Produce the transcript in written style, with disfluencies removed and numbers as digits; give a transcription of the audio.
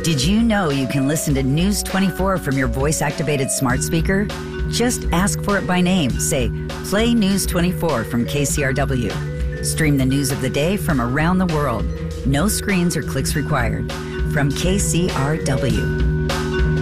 Did you know you can listen to News 24 from your voice-activated smart speaker? Just ask for it by name. Say, play News 24 from KCRW. Stream the news of the day from around the world. No screens or clicks required. From KCRW.